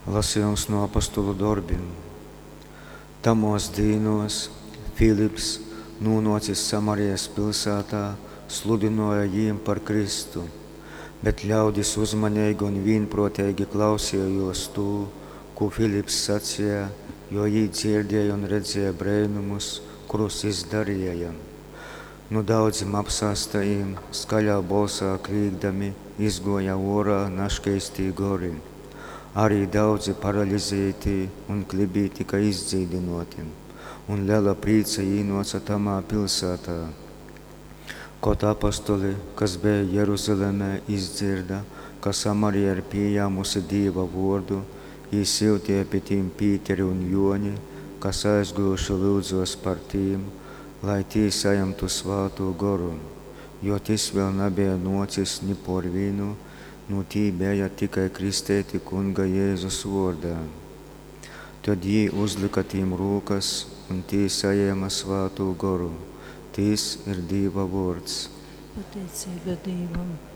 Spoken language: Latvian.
Lasījums no apostulu darbiem. Tamos dīnos Filips, nūnocis Samarijas pilsētā, sludināja viņiem par Kristu, bet ļaudis uzmanīgi un vienprātīgi klausījās to, ko Filips sacīja, jo viņi dzirdēja un redzēja brēnumus, kurus izdarīja. Nu daudziem apsāstājiem skaļā balsā klīgdami izgoja orā naškeistī gori. Arī daudzi paralizēti un klibī tika izdzīdinoti, un liela prīca īnoca tamā pilsētā. Kaut apostoli, kas bija Jeruzalemē, izdzirda, ka Samarija ir pieņēmusi Dieva vārdu, īsiltie pie tiem Pīteri un Joni, kas aizguvuši lūdzos par tiem, lai tie saņemtu svāto garu, jo tas vēl nebija nocis ni par vīnu, nu tī bija tikai kristēti kunga Jēzus vārdā. Tad viņi uzlika tiem rūkas un tie saņēma svāto garu. Tas ir Dieva vārds. Pateicība Dievam.